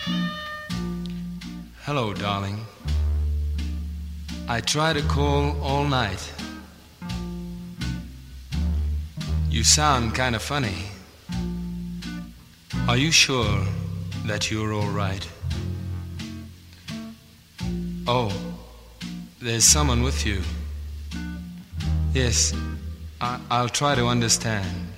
Hello, darling. I try to call all night. You sound kind of funny. Are you sure that you're all right? Oh, there's someone with you. Yes, I'll try to understand.